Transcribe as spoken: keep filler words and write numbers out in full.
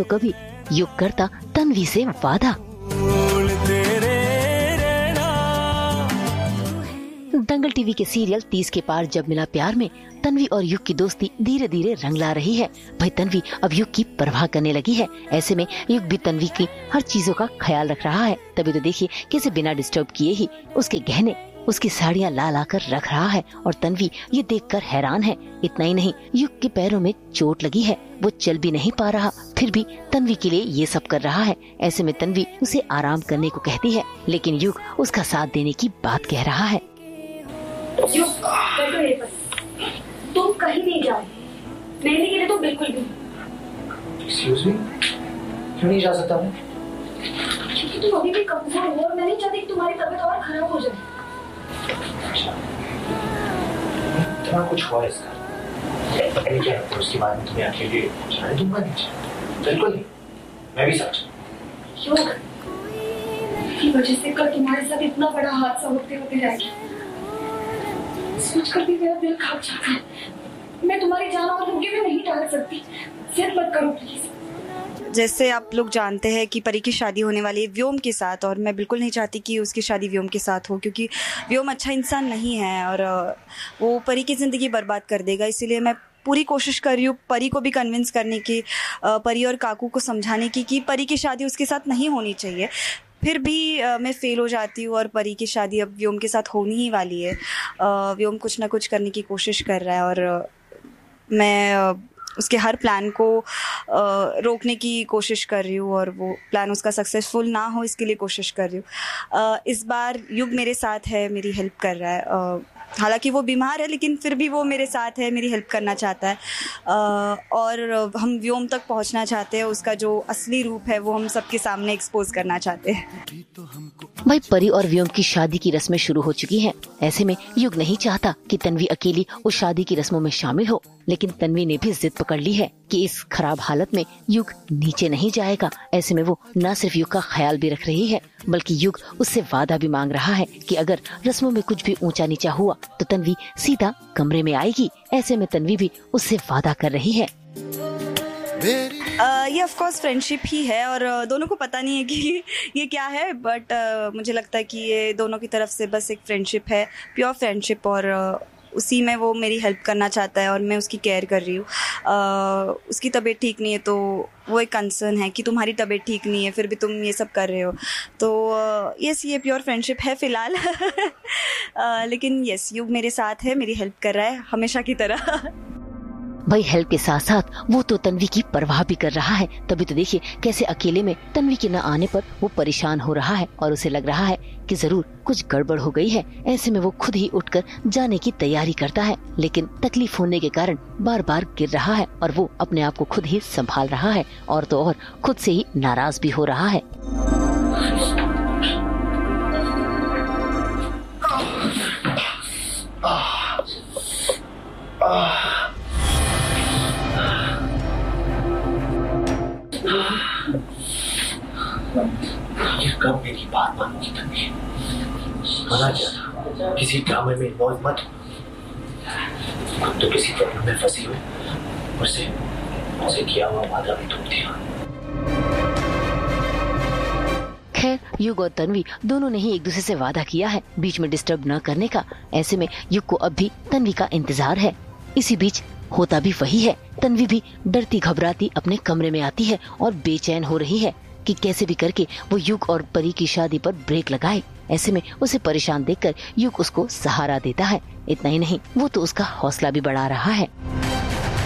कभी युग करता तन्वी से वादा। दंगल टीवी के सीरियल तीस के पार जब मिला प्यार में तन्वी और युग की दोस्ती धीरे धीरे रंग ला रही है। भाई तन्वी अब युग की परवाह करने लगी है। ऐसे में युग भी तन्वी की हर चीजों का ख्याल रख रहा है। तभी तो देखिए कैसे बिना डिस्टर्ब किए ही उसके गहने, उसकी साड़ियाँ ला ला कर रख रहा है और तन्वी ये देखकर हैरान है। इतना ही नहीं, युग के पैरों में चोट लगी है, वो चल भी नहीं पा रहा, फिर भी तन्वी के लिए ये सब कर रहा है। ऐसे में तन्वी उसे आराम करने को कहती है, लेकिन युग उसका साथ देने की बात कह रहा है। युग, तुम कहीं नहीं जाओ, मेरे लिए तो बिल्कुल भी। Excuse me? क्यों नहीं जा सकता मैं? क्योंकि तुम अभी भी कमजोर हो और मैं नहीं चाहती कि तुम्हारी तबीयत और खराब हो जाए। इतना कुछ हुआ इसका, पता नहीं क्या है, उसके बाद में तुम्हें अकेले जाने दूंगा नहीं। बिल्कुल नहीं, मैं भी सच। युग, की वजह से कल तुम्हारे साथ इतना बड़ा हादसा होते होते रह गया। सोचकर भी मेरा दिल कांप जाता है। मैं तुम्हारी जान और मुझे भी नहीं टाल सकती। जिद मत करो प्लीज। जैसे आप लोग जानते हैं कि परी की शादी होने वाली है व्योम के साथ, और मैं बिल्कुल नहीं चाहती कि उसकी शादी व्योम के साथ हो, क्योंकि व्योम अच्छा इंसान नहीं है और वो परी की ज़िंदगी बर्बाद कर देगा। इसीलिए मैं पूरी कोशिश कर रही हूँ परी को भी कन्विंस करने की, परी और काकू को समझाने की कि परी की शादी उसके साथ नहीं होनी चाहिए। फिर भी आ, मैं फ़ेल हो जाती हूँ और परी की शादी अब व्योम के साथ होनी ही वाली है। आ, व्योम कुछ ना कुछ करने की कोशिश कर रहा है और आ, मैं आ, उसके हर प्लान को आ, रोकने की कोशिश कर रही हूँ और वो प्लान उसका सक्सेसफुल ना हो इसके लिए कोशिश कर रही हूँ। इस बार युग मेरे साथ है, मेरी हेल्प कर रहा है। आ, हालांकि वो बीमार है लेकिन फिर भी वो मेरे साथ है, मेरी हेल्प करना चाहता है। आ, और हम व्योम तक पहुंचना चाहते हैं, उसका जो असली रूप है वो हम सबके सामने एक्सपोज करना चाहते हैं। भाई परी और व्योम की शादी की रस्में शुरू हो चुकी हैं। ऐसे में युग नहीं चाहता कि तन्वी अकेली उस शादी की रस्मों में शामिल हो, लेकिन तन्वी ने भी जिद पकड़ ली है कि इस खराब हालत में युग नीचे नहीं जाएगा। ऐसे में वो न सिर्फ युग का ख्याल भी रख रही है, बल्कि युग उससे वादा भी मांग रहा है कि अगर रस्मों में कुछ भी ऊंचा नीचा हुआ तो तन्वी सीधा कमरे में आएगी। ऐसे में तन्वी भी उससे वादा कर रही है। Uh, ये ऑफ कोर्स फ्रेंडशिप ही है और uh, दोनों को पता नहीं है कि ये क्या है, बट uh, मुझे लगता है कि ये दोनों की तरफ से बस एक फ्रेंडशिप है, प्योर फ्रेंडशिप, और uh, उसी में वो मेरी हेल्प करना चाहता है और मैं उसकी केयर कर रही हूँ। uh, उसकी तबीयत ठीक नहीं है तो वो एक कंसर्न है कि तुम्हारी तबीयत ठीक नहीं है फिर भी तुम ये सब कर रहे हो, तो यस uh, ये प्योर फ्रेंडशिप है फ़िलहाल। uh, लेकिन यस युग मेरे साथ है, मेरी हेल्प कर रहा है हमेशा की तरह। भाई हेल्प के साथ साथ वो तो तन्वी की परवाह भी कर रहा है। तभी तो देखिए कैसे अकेले में तन्वी के न आने पर वो परेशान हो रहा है और उसे लग रहा है कि जरूर कुछ गड़बड़ हो गई है। ऐसे में वो खुद ही उठकर जाने की तैयारी करता है, लेकिन तकलीफ होने के कारण बार बार गिर रहा है और वो अपने आप को खुद ही संभाल रहा है और तो और खुद से ही नाराज भी हो रहा है। ये कब मेरी बात मानोगी तन्वी? मना किया था किसी ड्रामे में इन्वॉल्व मत हो। अब तो किसी प्रॉब्लम में फंसी हो, उसे उसे किया हुआ वादा भी तोड़ दिया। खैर युग और तन्वी दोनों ने ही एक दूसरे से वादा किया है बीच में डिस्टर्ब न करने का। ऐसे में युग को अब भी तन्वी का इंतजार है। इसी बीच होता भी वही है। तन्वी भी डरती घबराती अपने कमरे में आती है और बेचैन हो रही है कि कैसे भी करके वो युग और परी की शादी पर ब्रेक लगाए। ऐसे में उसे परेशान देखकर युग उसको सहारा देता है। इतना ही नहीं, वो तो उसका हौसला भी बढ़ा रहा है।